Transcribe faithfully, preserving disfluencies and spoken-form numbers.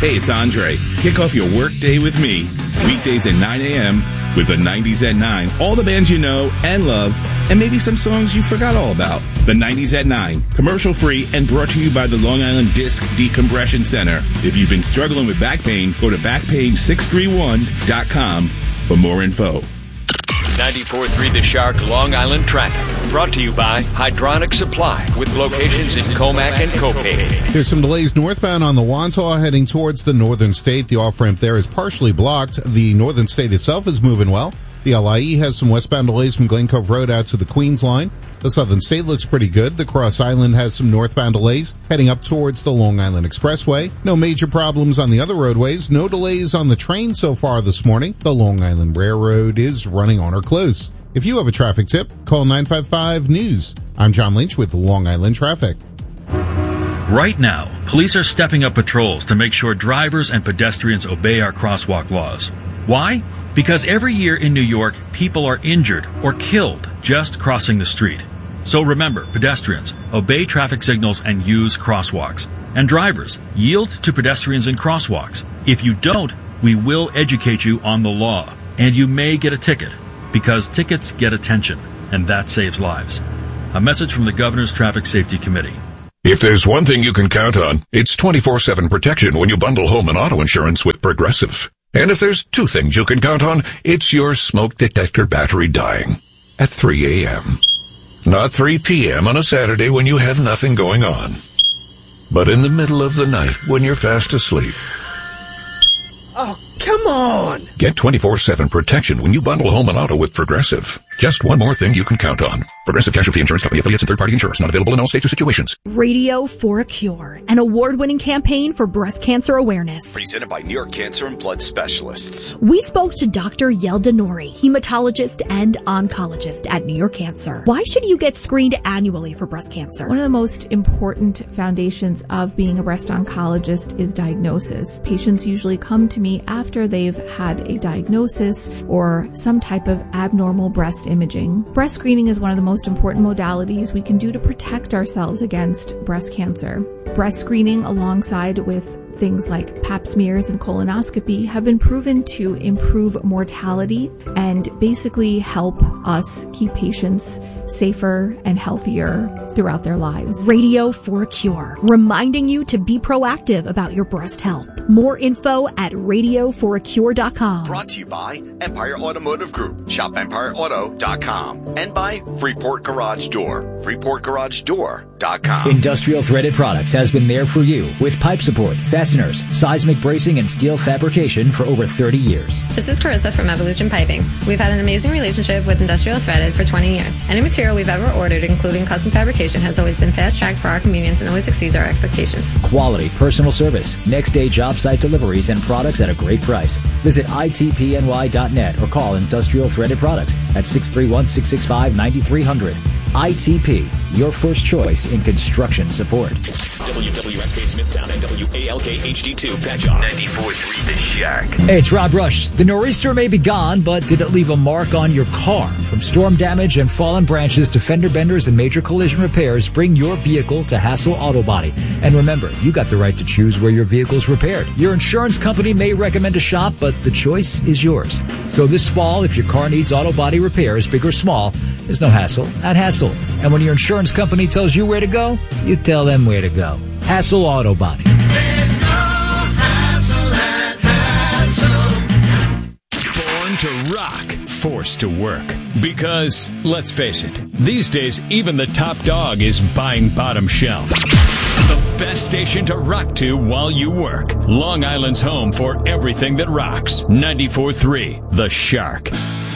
Hey, it's Andre. Kick off your work day with me. Weekdays at nine a.m. with the nineties at nine. All the bands you know and love, and maybe some songs you forgot all about. The nineties at nine. Commercial free and brought to you by the Long Island Disc Decompression Center. If you've been struggling with back pain, go to back pain six three one dot com for more info. ninety-four point three The Shark Long Island Traffic. Brought to you by Hydronic Supply with locations in Comac and Copay. There's some delays northbound on the Wantagh heading towards the Northern State. The off-ramp there is partially blocked. The Northern State itself is moving well. The L I E has some westbound delays from Glen Cove Road out to the Queens line. The Southern State looks pretty good. The Cross Island has some northbound delays heading up towards the Long Island Expressway. No major problems on the other roadways. No delays on the train so far this morning. The Long Island Railroad is running on or close. If you have a traffic tip, call nine five five news. I'm John Lynch with Long Island Traffic. Right now, police are stepping up patrols to make sure drivers and pedestrians obey our crosswalk laws. Why? Because every year in New York, people are injured or killed just crossing the street. So remember, pedestrians, obey traffic signals and use crosswalks. And drivers, yield to pedestrians in crosswalks. If you don't, we will educate you on the law. And you may get a ticket, because tickets get attention, and that saves lives. A message from the Governor's Traffic Safety Committee. If there's one thing you can count on, it's twenty-four seven protection when you bundle home and auto insurance with Progressive. And if there's two things you can count on, it's your smoke detector battery dying at three a.m. Not three p.m. on a Saturday when you have nothing going on, but in the middle of the night when you're fast asleep. Oh, come on! Get twenty-four seven protection when you bundle home and auto with Progressive. Just one more thing you can count on. Progressive Casualty Insurance Company affiliates and third-party insurers. Not available in all states or situations. Radio for a Cure, an award-winning campaign for breast cancer awareness. Presented by New York Cancer and Blood Specialists. We spoke to Doctor Yelda Nouri, hematologist and oncologist at New York Cancer. Why should you get screened annually for breast cancer? One of the most important foundations of being a breast oncologist is diagnosis. Patients usually come to me after they've had a diagnosis or some type of abnormal breast imaging. Breast screening is one of the most important modalities we can do to protect ourselves against breast cancer. Breast screening, alongside with things like pap smears and colonoscopy, have been proven to improve mortality and basically help us keep patients safer and healthier throughout their lives. Radio for a Cure, reminding you to be proactive about your breast health. More info at radio for a cure dot com. Brought to you by Empire Automotive Group. Shop empire auto dot com. And by Freeport Garage Door. freeport garage door dot com. Industrial Threaded Products has been there for you with pipe support, fasteners, seismic bracing, and steel fabrication for over thirty years. This is Carissa from Evolution Piping. We've had an amazing relationship with Industrial Threaded for twenty years. Any material we've ever ordered, including custom fabrication, has always been fast-tracked for our convenience and always exceeds our expectations. Quality, personal service, next-day job site deliveries, and products at a great price. Visit I T P N Y dot net or call Industrial Threaded Products at six three one, six six five, nine three zero zero. I T P, your first choice in construction support. W W S K Smithtown and W A L K H D two Patchogue. ninety-four point three The Shack. Hey, it's Rob Rush. The nor'easter may be gone, but did it leave a mark on your car? From storm damage and fallen branches to fender benders and major collision repairs, bring your vehicle to Hassel Auto Body. And remember, you got the right to choose where your vehicle's repaired. Your insurance company may recommend a shop, but the choice is yours. So this fall, if your car needs auto body repairs, big or small, there's no hassle at Hassel. And when your insurance company tells you where to go, you tell them where to go. Hassel Auto Body. There's no hassle at Hassel. Born to rock, forced to work. Because, let's face it, these days even the top dog is buying bottom shelf. The best station to rock to while you work. Long Island's home for everything that rocks. ninety-four point three The Shark.